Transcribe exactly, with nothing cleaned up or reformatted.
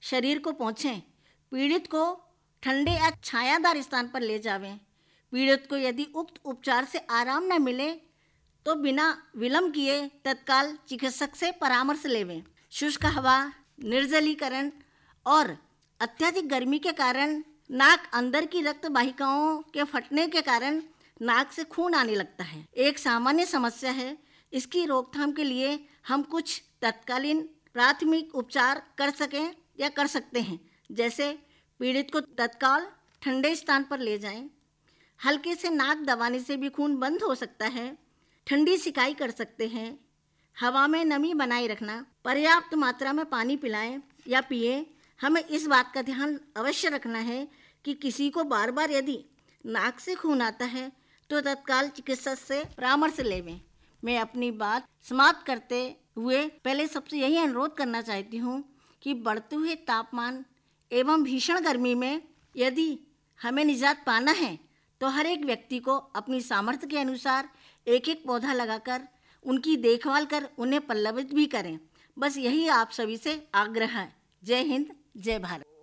शरीर को पोंछें। पीड़ित को ठंडे या छायादार स्थान पर ले जावें। पीड़ित को यदि उक्त उपचार से आराम न मिले तो बिना विलंब किए तत्काल चिकित्सक से परामर्श लेवें। शुष्क हवा, निर्जलीकरण और अत्यधिक गर्मी के कारण नाक अंदर की रक्त वाहिकाओं के फटने के कारण नाक से खून आने लगता है। एक सामान्य समस्या है। इसकी रोकथाम के लिए हम कुछ तत्कालीन प्राथमिक उपचार कर सकें या कर सकते हैं, जैसे पीड़ित को तत्काल ठंडे स्थान पर ले जाएं। हल्के से नाक दबाने से भी खून बंद हो सकता है। ठंडी सिकाई कर सकते हैं। हवा में नमी बनाए रखना, पर्याप्त मात्रा में पानी पिलाएं या पिएं। हमें इस बात का ध्यान अवश्य रखना है कि किसी को बार बार यदि नाक से खून आता है तो तत्काल चिकित्सक से परामर्श लेवें। मैं अपनी बात समाप्त करते हुए पहले सबसे यही अनुरोध करना चाहती हूँ कि बढ़ते हुए तापमान एवं भीषण गर्मी में यदि हमें निजात पाना है तो हर एक व्यक्ति को अपनी सामर्थ्य के अनुसार एक एक पौधा लगाकर उनकी देखभाल कर उन्हें पल्लवित भी करें। बस यही आप सभी से आग्रह है। जय हिंद, जय भारत।